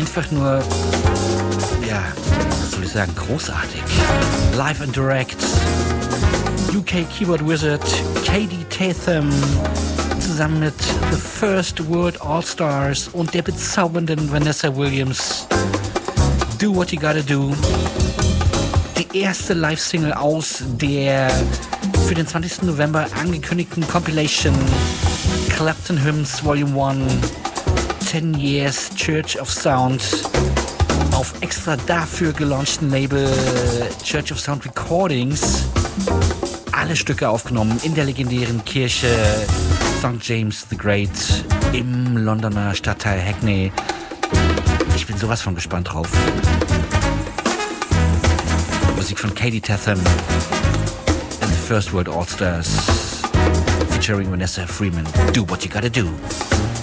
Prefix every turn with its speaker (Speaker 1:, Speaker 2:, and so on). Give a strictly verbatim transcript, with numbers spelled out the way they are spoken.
Speaker 1: einfach nur, ja, was soll ich sagen, großartig. Live and Direct, U K Keyboard Wizard, Katie Tatham, zusammen mit The First World All-Stars und der bezaubernden Vanessa Williams. Do What You Gotta Do. Die erste Live-Single aus der für den zwanzigsten November angekündigten Compilation Clapton Hymns Volume eins, ten Years Church of Sound, auf extra dafür gelaunchten Label Church of Sound Recordings. Alle Stücke aufgenommen in der legendären Kirche Sankt James the Great im Londoner Stadtteil Hackney. Ich bin sowas von gespannt drauf. Musik von Katie Tatham and the First World All-Stars featuring Vanessa Freeman. Do What You Gotta Do.